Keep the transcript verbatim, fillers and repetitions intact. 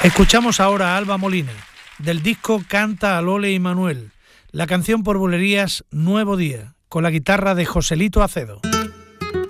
Escuchamos ahora a Alba Molina, del disco Canta a Lole y Manuel, la canción por bulerías Nuevo Día, con la guitarra de Joselito Acedo.